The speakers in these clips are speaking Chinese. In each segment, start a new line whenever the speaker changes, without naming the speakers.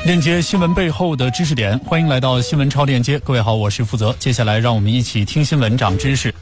链接新闻背后的知识点，欢迎来到新闻超链接。各位好，我是负责。接下来让我们一起听新闻长知识。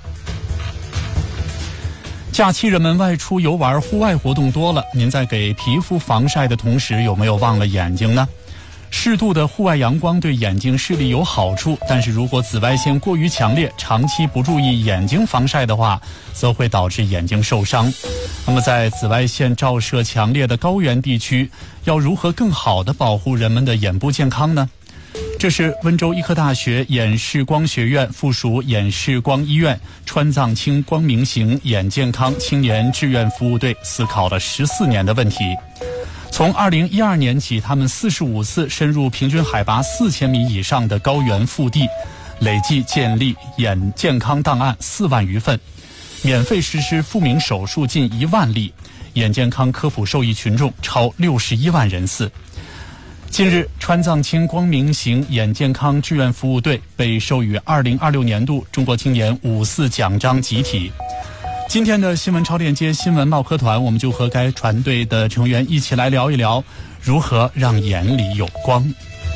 假期人们外出游玩，户外活动多了，您在给皮肤防晒的同时，有没有忘了眼睛呢？适度的户外阳光对眼睛视力有好处，但是如果紫外线过于强烈，长期不注意眼睛防晒的话，则会导致眼睛受伤。那么在紫外线照射强烈的高原地区，要如何更好地保护人们的眼部健康呢？这是温州医科大学眼视光学院附属眼视光医院川藏青光明型眼健康青年志愿服务队思考了14年的问题。从2012年起，他们45次深入平均海拔4000米以上的高原腹地，累计建立眼健康档案4万余份，免费实施复明手术近1万例，眼健康科普受益群众超61万人次。近日，川藏青光明型眼健康志愿服务队被授予2026年度中国青年54奖章集体。今天的新闻超链接新闻唠嗑团，我们就和该团队的成员一起来聊一聊如何让眼里有光。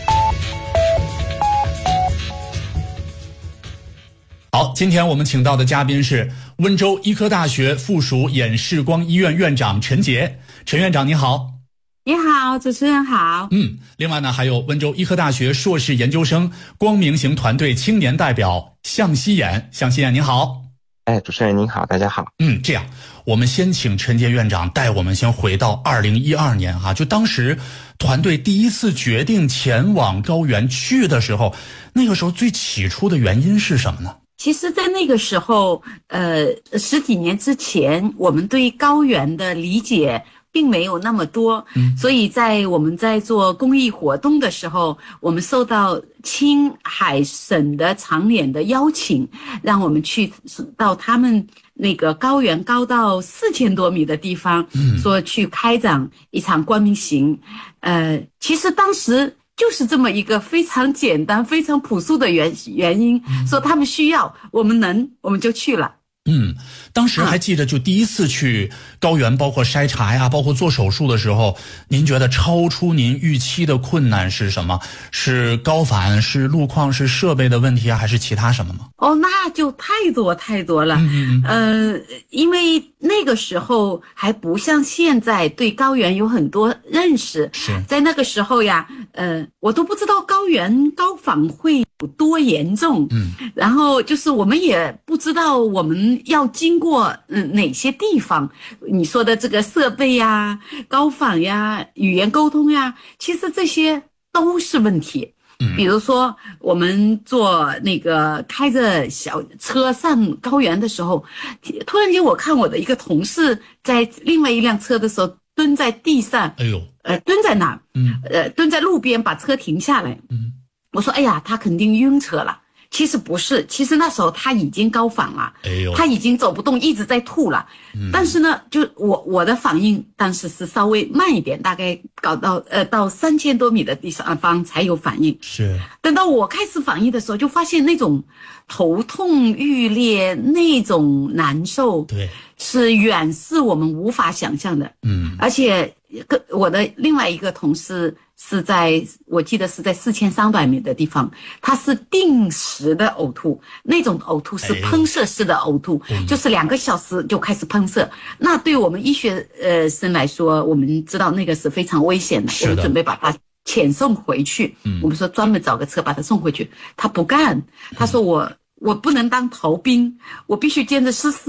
好，今天我们请到的嘉宾是温州医科大学附属眼视光医院院长陈杰。陈院长你好。
你好，主持人好。
另外呢，还有温州医科大学硕士研究生光明型团队青年代表向希眼。向希眼你好。
主持人您好，大家好。
这样我们先请陈杰院长带我们先回到2012年就当时团队第一次决定前往高原去的时候，那个时候最起初的原因是什么呢？
其实在那个时候10几年之前，我们对高原的理解并没有那么多，所以我们在做公益活动的时候，我们受到青海省的长脸的邀请，让我们去到他们那个高原高到4000多米的地方，说去开展一场光明行。其实当时就是这么一个非常简单、非常朴素的原因，说他们需要，我们就去了。
当时还记得就第一次去高原，包括筛查呀，包括做手术的时候，您觉得超出您预期的困难是什么？是高反，是路况，是设备的问题啊，还是其他什么吗？
那就太多了。因为那个时候还不像现在对高原有很多认识，在那个时候呀，我都不知道高原高反会有多严重。然后就是我们也不知道我们要经过哪些地方，你说的这个设备呀、高反呀、语言沟通呀，其实这些都是问题。比如说我们做那个开着小车上高原的时候，突然间我看我的一个同事在另外一辆车的时候蹲在地上，蹲在那儿，蹲在路边把车停下来。我说哎呀，他肯定晕车了。其实不是，其实那时候他已经高反了，他已经走不动，一直在吐了。但是呢，就我的反应当时是稍微慢一点，大概搞到到3000多米的地方才有反应。等到我开始反应的时候，就发现那种头痛欲裂，那种难受，是远是我们无法想象的。而且我的另外一个同事是我记得是在4300米的地方，他是定时的呕吐，那种呕吐是喷射式的呕吐，就是2个小时就开始喷射。那对我们医学生来说，我们知道那个是非常危险的，我们准备把他遣送回去。我们说专门找个车把他送回去，他不干，他说我不能当逃兵，我必须坚持14